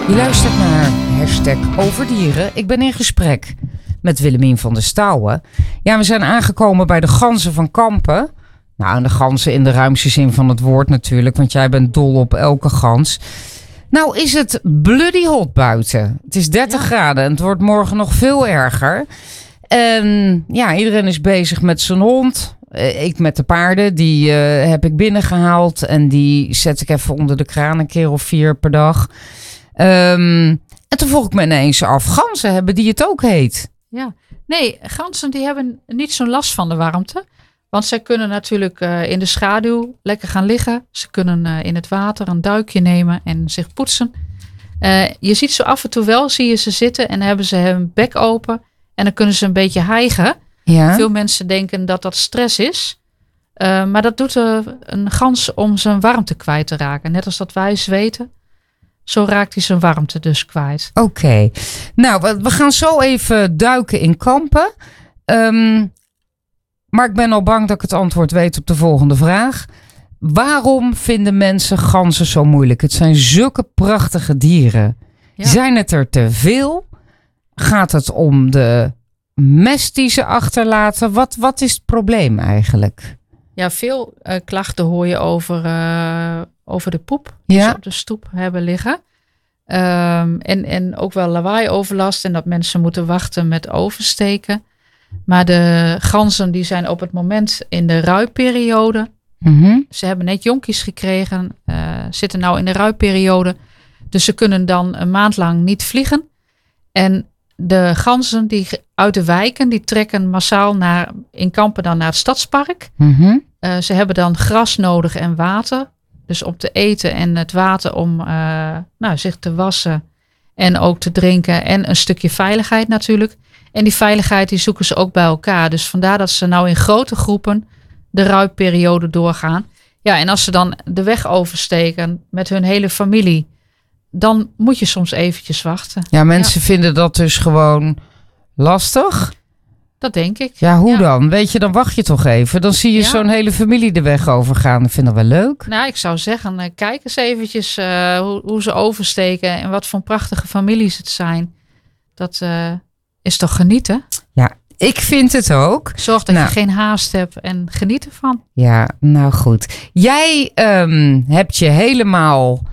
Je luistert naar #Overdieren. Ik ben in gesprek met Willemien van der Stouwen. Ja, we zijn aangekomen bij de ganzen van Kampen. Nou, en de ganzen in de ruimste zin van het woord natuurlijk, want jij bent dol op elke gans. Nou is het bloody hot buiten. Het is 30 graden en het wordt morgen nog veel erger. En ja, iedereen is bezig met zijn hond. Ik met de paarden, die heb ik binnengehaald. En die zet ik even onder de kraan een keer of 4 per dag. En toen vroeg ik me ineens af, ganzen, hebben die het ook heet? Ja, nee, ganzen die hebben niet zo'n last van de warmte. Want zij kunnen natuurlijk in de schaduw lekker gaan liggen. Ze kunnen in het water een duikje nemen en zich poetsen. Je ziet ze af en toe wel, zie je ze zitten en hebben ze hun bek open. En dan kunnen ze een beetje hijgen. Ja. Veel mensen denken dat dat stress is. Maar dat doet een gans om zijn warmte kwijt te raken. Net als dat wij zweten. Zo raakt hij zijn warmte dus kwijt. Oké. Nou, we gaan zo even duiken in Kampen. Maar ik ben al bang dat ik het antwoord weet op de volgende vraag. Waarom vinden mensen ganzen zo moeilijk? Het zijn zulke prachtige dieren. Ja. Zijn het er te veel? Gaat het om de mest die ze achterlaten? Wat is het probleem eigenlijk? Ja, veel klachten hoor je over de poep die ze op de stoep hebben liggen. En ook wel lawaai-overlast en dat mensen moeten wachten met oversteken. Maar de ganzen die zijn op het moment in de ruiperiode. Mm-hmm. Ze hebben net jonkies gekregen, zitten nou in de ruiperiode. Dus ze kunnen dan een maand lang niet vliegen. En de ganzen die uit de wijken, die trekken massaal in Kampen dan naar het stadspark. Mm-hmm. Ze hebben dan gras nodig en water. Dus om te eten en het water om zich te wassen en ook te drinken. En een stukje veiligheid natuurlijk. En die veiligheid die zoeken ze ook bij elkaar. Dus vandaar dat ze nou in grote groepen de ruipperiode doorgaan. Ja, en als ze dan de weg oversteken met hun hele familie, dan moet je soms eventjes wachten. Ja, mensen vinden dat dus gewoon lastig. Dat denk ik. Ja, hoe dan? Weet je, dan wacht je toch even. Dan zie je zo'n hele familie de weg overgaan. Ik vind dat wel leuk. Nou, ik zou zeggen, kijk eens eventjes hoe ze oversteken en wat voor prachtige families het zijn. Dat is toch genieten? Ja, ik vind het ook. Zorg dat je geen haast hebt en geniet ervan. Ja, nou goed. Jij hebt je helemaal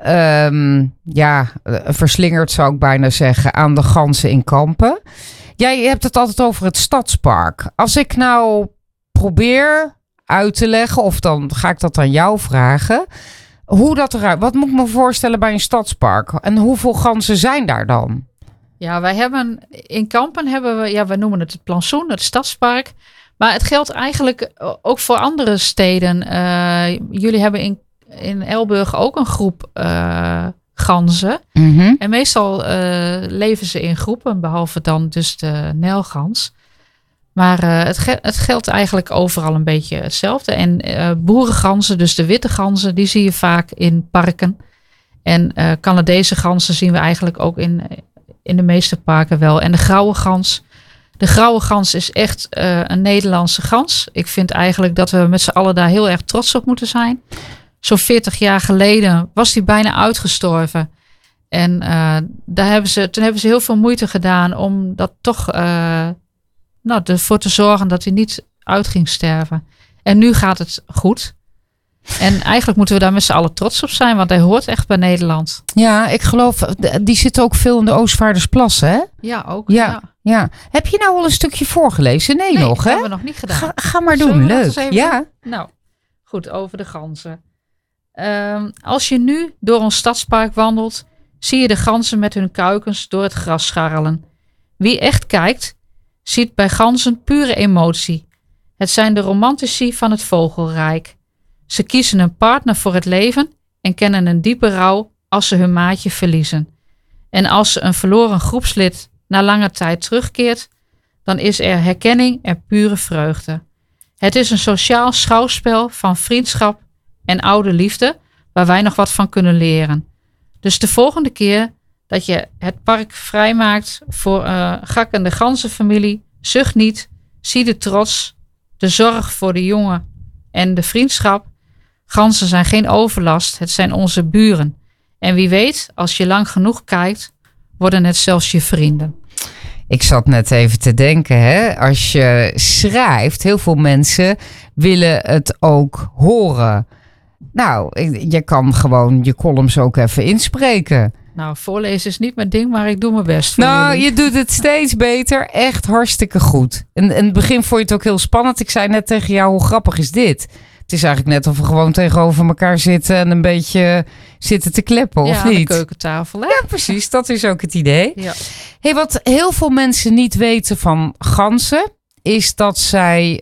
verslingerd, zou ik bijna zeggen, aan de ganzen in Kampen. Jij hebt het altijd over het stadspark. Als ik nou probeer uit te leggen, of dan ga ik dat aan jou vragen, hoe dat eruit. Wat moet ik me voorstellen bij een stadspark? En hoeveel ganzen zijn daar dan? Ja, wij hebben in Kampen we noemen het plantsoen, het stadspark. Maar het geldt eigenlijk ook voor andere steden. Jullie hebben in Elburg ook een groep ganzen. Mm-hmm. En meestal leven ze in groepen, behalve dan dus de nijlgans. Maar het geldt eigenlijk overal een beetje hetzelfde. En boerenganzen, dus de witte ganzen, die zie je vaak in parken. En Canadese ganzen zien we eigenlijk ook in de meeste parken wel. En de grauwe gans. De grauwe gans is echt een Nederlandse gans. Ik vind eigenlijk dat we met z'n allen daar heel erg trots op moeten zijn. Zo'n 40 jaar geleden was die bijna uitgestorven. En toen hebben ze heel veel moeite gedaan om dat toch ervoor te zorgen dat hij niet uit ging sterven. En nu gaat het goed. En eigenlijk moeten we daar met z'n allen trots op zijn, want hij hoort echt bij Nederland. Ja, ik geloof, die zitten ook veel in de Oostvaardersplassen, hè? Ja, ook. Ja. Heb je nou al een stukje voorgelezen? Nee nog, hè? Dat hebben we nog niet gedaan. Ga maar doen, leuk. Ja. Nou, goed, over de ganzen. Als je nu door ons stadspark wandelt, zie je de ganzen met hun kuikens door het gras scharrelen. Wie echt kijkt, ziet bij ganzen pure emotie. Het zijn de romantici van het vogelrijk. Ze kiezen een partner voor het leven en kennen een diepe rouw als ze hun maatje verliezen. En als ze een verloren groepslid na lange tijd terugkeert, dan is er herkenning en pure vreugde. Het is een sociaal schouwspel van vriendschap en oude liefde, waar wij nog wat van kunnen leren. Dus de volgende keer dat je het park vrijmaakt voor Gak en de ganzenfamilie, zucht niet, zie de trots, de zorg voor de jongen en de vriendschap. Ganzen zijn geen overlast, het zijn onze buren. En wie weet, als je lang genoeg kijkt, worden het zelfs je vrienden. Ik zat net even te denken, hè? Als je schrijft, heel veel mensen willen het ook horen. Nou, je kan gewoon je columns ook even inspreken. Nou, voorlezen is niet mijn ding, maar ik doe mijn best voor Nou, jullie. je doet het steeds beter. Echt hartstikke goed. En in het begin vond je het ook heel spannend. Ik zei net tegen jou, hoe grappig is dit? Het is eigenlijk net of we gewoon tegenover elkaar zitten en een beetje zitten te kleppen, of Ja, aan de niet? keukentafel. Hè? Ja, precies. Dat is ook het idee. Ja. Hey, wat heel veel mensen niet weten van ganzen, is dat zij,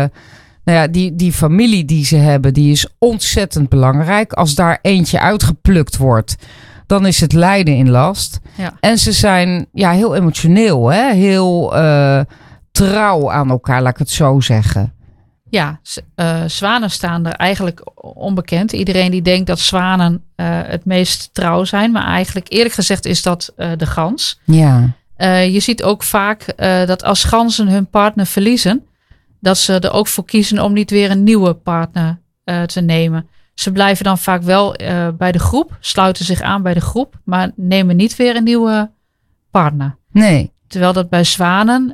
die familie die ze hebben, die is ontzettend belangrijk. Als daar eentje uitgeplukt wordt, dan is het lijden in last. Ja. En ze zijn heel emotioneel, hè? Heel trouw aan elkaar, laat ik het zo zeggen. Ja, zwanen staan er eigenlijk onbekend. Iedereen die denkt dat zwanen het meest trouw zijn. Maar eigenlijk eerlijk gezegd is dat de gans. Ja. Je ziet ook vaak dat als ganzen hun partner verliezen, dat ze er ook voor kiezen om niet weer een nieuwe partner te nemen. Ze blijven dan vaak wel bij de groep, sluiten zich aan bij de groep, maar nemen niet weer een nieuwe partner. Nee. Terwijl dat bij zwanen,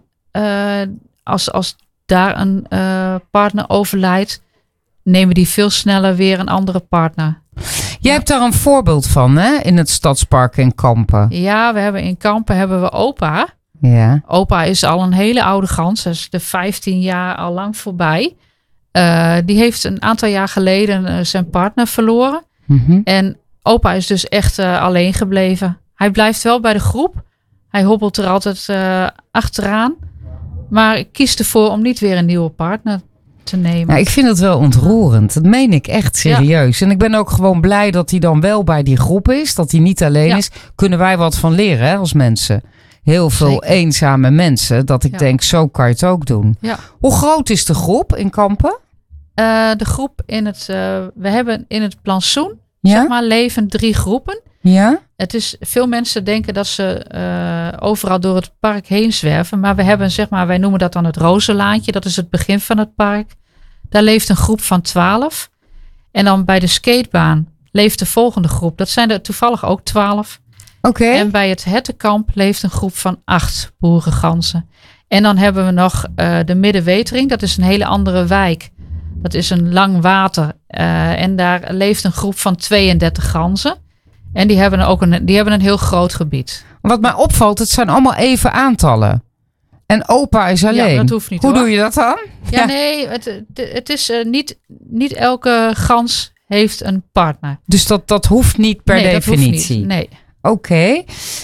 als daar een partner overlijdt, nemen die veel sneller weer een andere partner. Jij hebt daar een voorbeeld van, hè? In het Stadspark in Kampen. Ja, we hebben in Kampen hebben we Opa. Ja. Opa is al een hele oude gans. Dat is de 15 jaar al lang voorbij. Die heeft een aantal jaar geleden zijn partner verloren. Mhm. En opa is dus echt alleen gebleven. Hij blijft wel bij de groep. Hij hobbelt er altijd achteraan. Maar kiest ervoor om niet weer een nieuwe partner te nemen. Nou, ik vind het wel ontroerend. Dat meen ik echt serieus. En ik ben ook gewoon blij dat hij dan wel bij die groep is. Dat hij niet alleen is. Kunnen wij wat van leren, hè, als mensen. Heel veel Zeker. eenzame mensen. Dat ik denk, zo kan je het ook doen. Ja. Hoe groot is de groep in Kampen? De groep we hebben in het plantsoen, Ja? zeg maar, leven 3 groepen. Ja? Veel mensen denken dat ze overal door het park heen zwerven. Maar we hebben, zeg maar, wij noemen dat dan het Rozenlaantje. Dat is het begin van het park. Daar leeft een groep van 12. En dan bij de skatebaan leeft de volgende groep. Dat zijn er toevallig ook 12. Oké. En bij het Hertenkamp leeft een groep van 8 boerenganzen. En dan hebben we nog de Middenwetering. Dat is een hele andere wijk. Dat is een lang water. En daar leeft een groep van 32 ganzen. En die hebben een heel groot gebied. Wat mij opvalt, het zijn allemaal even aantallen. En opa is alleen. Ja, dat hoeft niet, Hoe hoor. doe je dat dan? Ja, nee, het is niet elke gans heeft een partner. Dus dat hoeft niet per Nee, dat hoeft definitie. niet. Nee. Oké.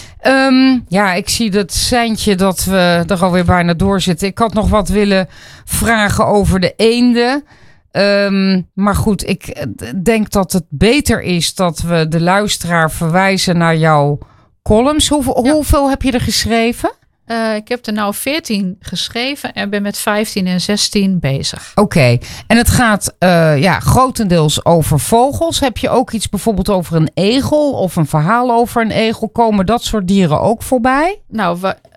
Ik zie dat seintje dat we er alweer bijna door zitten. Ik had nog wat willen vragen over de eenden. Maar goed, ik denk dat het beter is dat we de luisteraar verwijzen naar jouw columns. Hoeveel heb je er geschreven? Ik heb er nou 14 geschreven en ben met 15 en 16 bezig. Oké. En het gaat grotendeels over vogels. Heb je ook iets bijvoorbeeld over een egel of een verhaal over een egel? Komen dat soort dieren ook voorbij? Nou,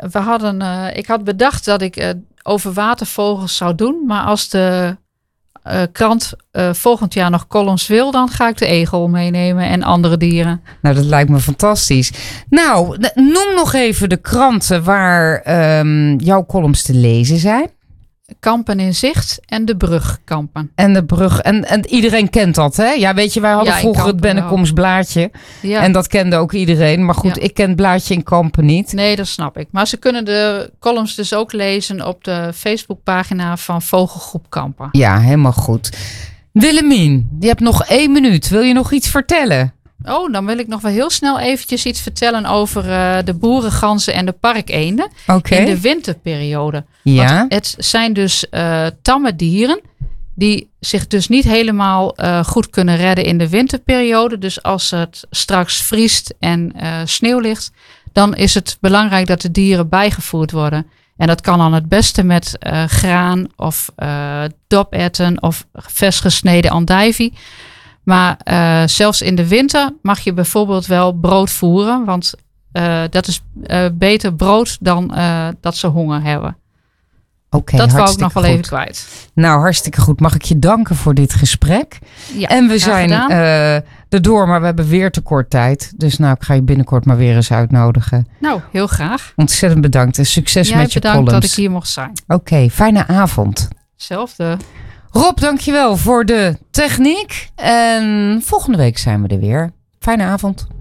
ik had bedacht dat ik over watervogels zou doen. Maar als de krant volgend jaar nog columns wil, dan ga ik de egel meenemen en andere dieren. Nou, dat lijkt me fantastisch. Nou, noem nog even de kranten waar jouw columns te lezen zijn. Kampen in Zicht en de Brugkampen. En de brug. En iedereen kent dat, hè? Ja, weet je, wij hadden Ja, in vroeger het Kampen Bennekoms blaadje. Ja. En dat kende ook iedereen. Maar goed, Ja. ik ken het blaadje in Kampen niet. Nee, dat snap ik. Maar ze kunnen de columns dus ook lezen op de Facebookpagina van Vogelgroep Kampen. Ja, helemaal goed. Willemien, je hebt nog 1 minuut. Wil je nog iets vertellen? Oh, dan wil ik nog wel heel snel eventjes iets vertellen over de boerenganzen en de parkeenden Oké. in de winterperiode. Ja. Want het zijn dus tamme dieren die zich dus niet helemaal goed kunnen redden in de winterperiode. Dus als het straks vriest en sneeuw ligt, dan is het belangrijk dat de dieren bijgevoerd worden. En dat kan dan het beste met graan of doperwten of vers gesneden andijvie. Maar zelfs in de winter mag je bijvoorbeeld wel brood voeren. Want dat is beter brood dan dat ze honger hebben. Oké, dat wou ik hartstikke nog wel goed. even kwijt. Nou, hartstikke goed. Mag ik je danken voor dit gesprek? Ja, En we graag zijn gedaan. erdoor, maar we hebben weer te kort tijd. Dus nou, ik ga je binnenkort maar weer eens uitnodigen. Nou, heel graag. Ontzettend bedankt en succes Jij met je bedankt columns. dat ik hier mocht zijn. Oké, fijne avond. Hetzelfde. Rob, dankjewel voor de techniek. En volgende week zijn we er weer. Fijne avond.